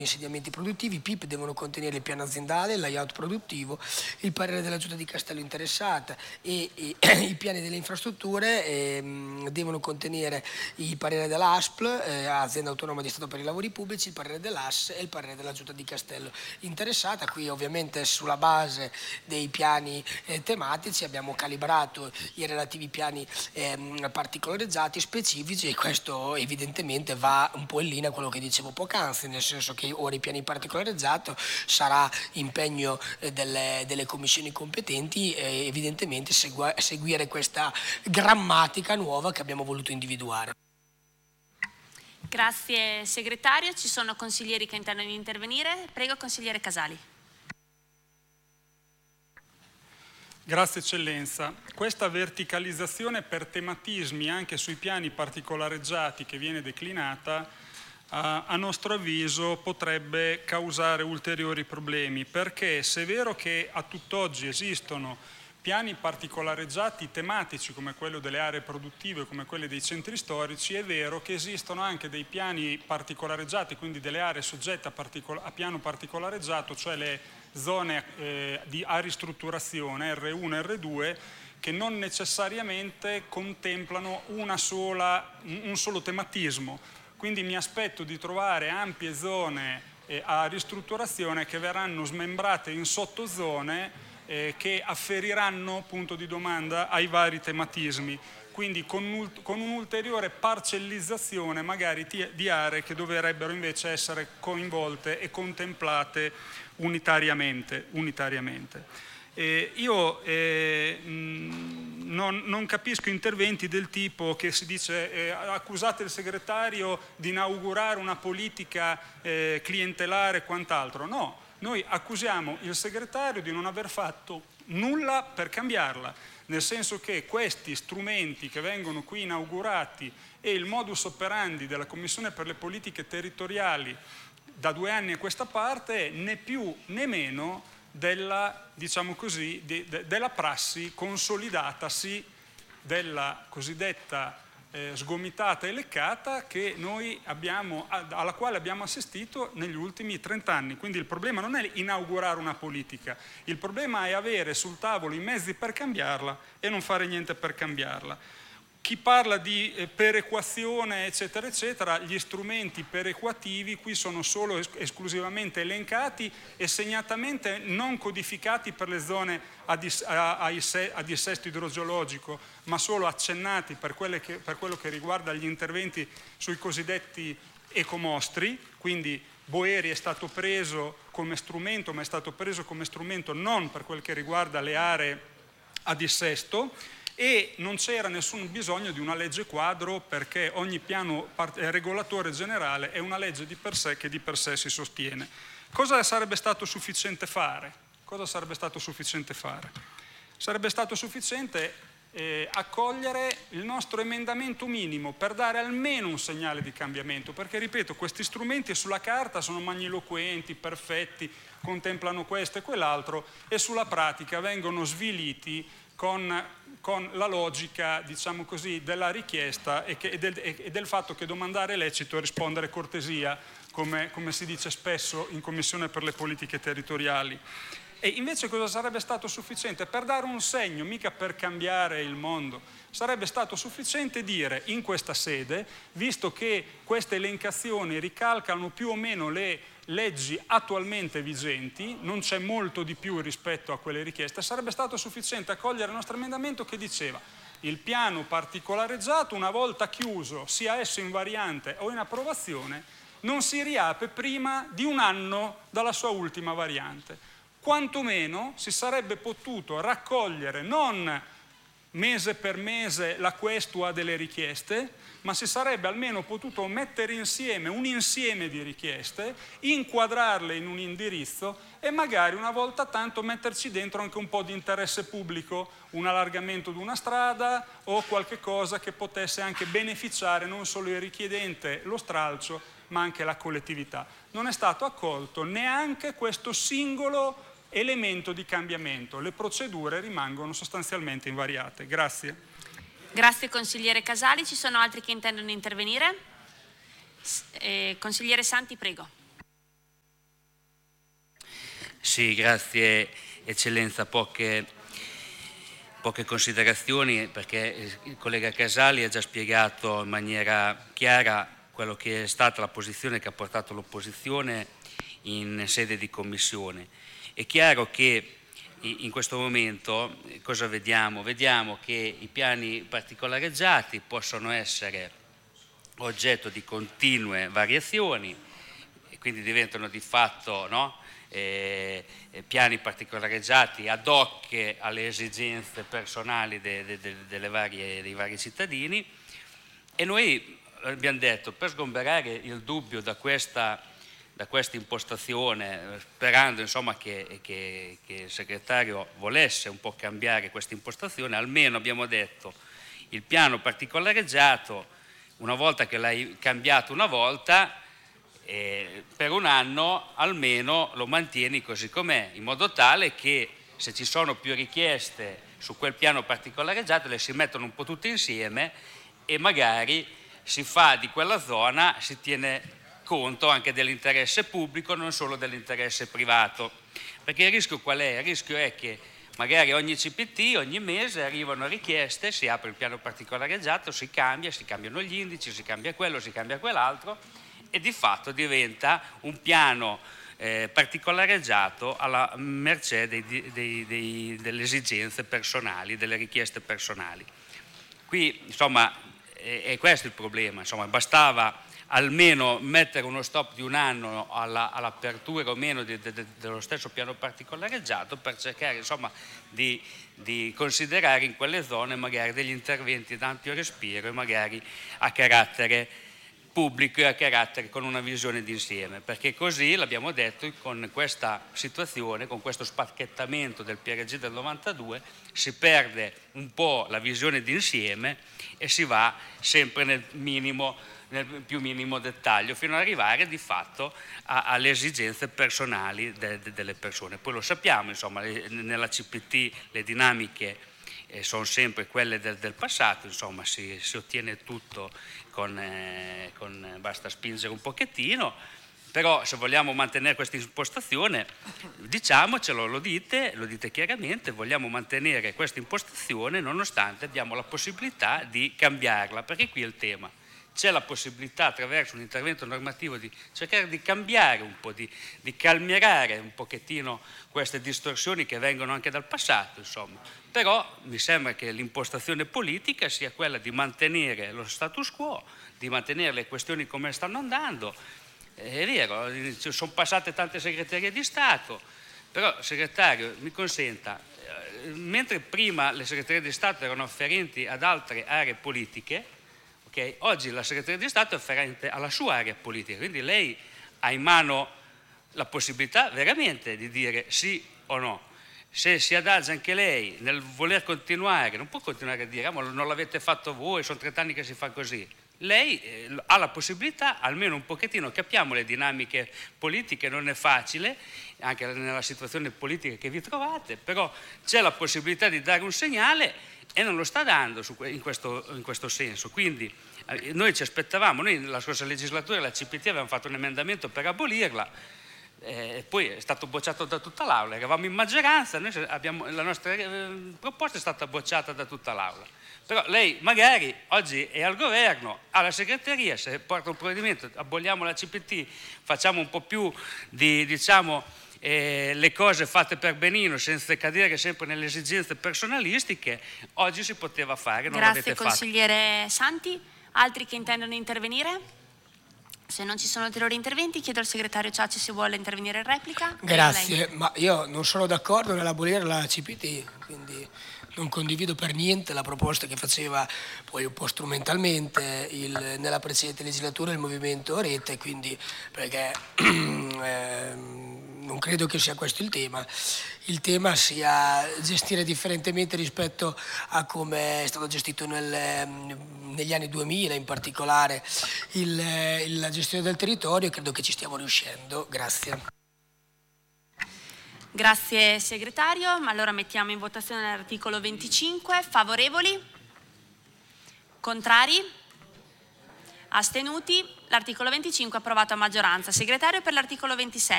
insediamenti produttivi. I PIP devono contenere il piano aziendale, il layout produttivo, il parere della Giunta di Castello interessata e i piani delle infrastrutture devono contenere il parere dell'ASPL, Azienda Autonoma di Stato per i Lavori Pubblici, il parere dell'AS e il parere della Giunta di Castello interessata. Qui ovviamente sulla base dei piani tematici abbiamo calibrato i relativi piani particolarizzati specifici, e questo evidentemente va un po' in linea con quello che dicevo poc'anzi, nel senso che ora i piani particolarizzati sarà impegno delle commissioni competenti evidentemente seguire questa grammatica nuova che abbiamo voluto individuare. Grazie segretario, ci sono consiglieri che intendono intervenire. Prego consigliere Casali. Grazie Eccellenza. Questa verticalizzazione per tematismi anche sui piani particolareggiati che viene declinata a nostro avviso potrebbe causare ulteriori problemi, perché se è vero che a tutt'oggi esistono piani particolareggiati tematici come quello delle aree produttive, come quelli dei centri storici, è vero che esistono anche dei piani particolareggiati, quindi delle aree soggette a piano particolareggiato, cioè le zone a ristrutturazione R1 e R2, che non necessariamente contemplano un solo tematismo. Quindi mi aspetto di trovare ampie zone a ristrutturazione che verranno smembrate in sottozone che afferiranno, punto di domanda, ai vari tematismi. Quindi con un'ulteriore parcellizzazione magari di aree che dovrebbero invece essere coinvolte e contemplate unitariamente. Io non capisco interventi del tipo che si dice accusate il segretario di inaugurare una politica clientelare e quant'altro. No, noi accusiamo il segretario di non aver fatto nulla per cambiarla, nel senso che questi strumenti che vengono qui inaugurati e il modus operandi della Commissione per le politiche territoriali da 2 anni a questa parte né più né meno della, diciamo così, della prassi consolidatasi della cosiddetta sgomitata e leccata che alla quale abbiamo assistito negli ultimi 30 anni. Quindi il problema non è inaugurare una politica, il problema è avere sul tavolo i mezzi per cambiarla e non fare niente per cambiarla. Chi parla di perequazione eccetera eccetera, gli strumenti perequativi qui sono solo esclusivamente elencati e segnatamente non codificati per le zone a dissesto idrogeologico, ma solo accennati per quello che riguarda gli interventi sui cosiddetti ecomostri. Quindi Boeri è stato preso come strumento, ma è stato preso come strumento non per quel che riguarda le aree a dissesto, e non c'era nessun bisogno di una legge quadro, perché ogni piano regolatore generale è una legge di per sé che di per sé si sostiene. Cosa sarebbe stato sufficiente fare? Sarebbe stato sufficiente accogliere il nostro emendamento minimo per dare almeno un segnale di cambiamento, perché ripeto, questi strumenti sulla carta sono magniloquenti, perfetti, contemplano questo e quell'altro, e sulla pratica vengono sviliti con la logica, diciamo così, della richiesta e del fatto che domandare è lecito e rispondere cortesia, come si dice spesso in Commissione per le politiche territoriali. E invece cosa sarebbe stato sufficiente? Per dare un segno, mica per cambiare il mondo. Sarebbe stato sufficiente dire in questa sede, visto che queste elencazioni ricalcano più o meno le leggi attualmente vigenti, non c'è molto di più rispetto a quelle richieste, sarebbe stato sufficiente accogliere il nostro emendamento che diceva: il piano particolareggiato, una volta chiuso, sia esso in variante o in approvazione, non si riapre prima di 1 anno dalla sua ultima variante. Quantomeno si sarebbe potuto raccogliere non mese per mese la questua delle richieste, ma si sarebbe almeno potuto mettere insieme un insieme di richieste, inquadrarle in un indirizzo e magari una volta tanto metterci dentro anche un po' di interesse pubblico, un allargamento di una strada o qualche cosa che potesse anche beneficiare non solo il richiedente, lo stralcio, ma anche la collettività. Non è stato accolto neanche questo singolo elemento di cambiamento. Le procedure rimangono sostanzialmente invariate. Grazie. Grazie consigliere Casali. Ci sono altri che intendono intervenire? Consigliere Santi, prego. Sì, grazie Eccellenza, poche considerazioni, perché il collega Casali ha già spiegato in maniera chiara quello che è stata la posizione che ha portato l'opposizione in sede di commissione. È chiaro che in questo momento cosa vediamo? Vediamo che i piani particolareggiati possono essere oggetto di continue variazioni e quindi diventano di fatto, no? Piani particolareggiati ad hoc alle esigenze personali dei vari cittadini, e noi abbiamo detto, per sgomberare il dubbio da questa impostazione, sperando insomma che il segretario volesse un po' cambiare questa impostazione, almeno abbiamo detto il piano particolareggiato, una volta che l'hai cambiato una volta, per un anno almeno lo mantieni così com'è, in modo tale che se ci sono più richieste su quel piano particolareggiato le si mettono un po' tutte insieme e magari si fa di quella zona, si tiene conto anche dell'interesse pubblico, non solo dell'interesse privato. Perché il rischio qual è? Il rischio è che magari ogni CPT, ogni mese arrivano richieste, si apre il piano particolareggiato, si cambiano gli indici, si cambia quello, si cambia quell'altro, e di fatto diventa un piano particolareggiato alla mercé delle esigenze personali, delle richieste personali. Qui insomma è questo il problema, insomma bastava almeno mettere uno stop di un anno all'apertura o meno dello stesso piano particolareggiato per cercare insomma di considerare in quelle zone magari degli interventi d'ampio respiro e magari a carattere pubblico e a carattere con una visione d'insieme, perché così l'abbiamo detto, con questa situazione, con questo spacchettamento del PRG del 92 si perde un po' la visione d'insieme e si va sempre nel più minimo dettaglio fino ad arrivare di fatto alle esigenze personali delle persone. Poi lo sappiamo, insomma, nella CPT le dinamiche sono sempre quelle del passato, insomma si ottiene tutto basta spingere un pochettino, però se vogliamo mantenere questa impostazione, diciamocelo, lo dite chiaramente, vogliamo mantenere questa impostazione nonostante abbiamo la possibilità di cambiarla, perché qui è il tema. C'è la possibilità attraverso un intervento normativo di cercare di cambiare un po', di calmierare un pochettino queste distorsioni che vengono anche dal passato, insomma. Però mi sembra che l'impostazione politica sia quella di mantenere lo status quo, di mantenere le questioni come stanno andando. È vero, sono passate tante segreterie di Stato, però segretario mi consenta, mentre prima le segreterie di Stato erano afferenti ad altre aree politiche, okay, oggi la segreteria di Stato è afferente alla sua area politica, quindi lei ha in mano la possibilità veramente di dire sì o no. Se si adagia anche lei nel voler continuare, non può continuare a dire ma non l'avete fatto voi, sono 30 anni che si fa così. Lei ha la possibilità, almeno un pochettino, capiamo le dinamiche politiche, non è facile, anche nella situazione politica che vi trovate, però c'è la possibilità di dare un segnale e non lo sta dando in questo senso. Quindi noi ci aspettavamo, noi nella scorsa legislatura la CPT avevamo fatto un emendamento per abolirla, poi è stato bocciato da tutta l'Aula, eravamo in maggioranza, la nostra proposta è stata bocciata da tutta l'Aula. Però lei magari oggi è al governo, alla segreteria, se porta un provvedimento, aboliamo la CPT, facciamo un po' più di, diciamo, le cose fatte per benino senza cadere sempre nelle esigenze personalistiche, oggi si poteva fare, non l'avete fatto. Grazie consigliere Santi. Altri che intendono intervenire? Se non ci sono ulteriori interventi, chiedo al segretario Ciacci se vuole intervenire in replica. Grazie, ma io non sono d'accordo nell'abolire la CPT, quindi non condivido per niente la proposta che faceva poi un po' strumentalmente nella precedente legislatura il movimento Rete, quindi perché non credo che sia questo il tema. Il tema sia gestire differentemente rispetto a come è stato gestito negli anni 2000, in particolare la gestione del territorio, e credo che ci stiamo riuscendo. Grazie. Grazie segretario, allora mettiamo in votazione l'articolo 25, favorevoli? Contrari? Astenuti? L'articolo 25 approvato a maggioranza. Segretario per l'articolo 26.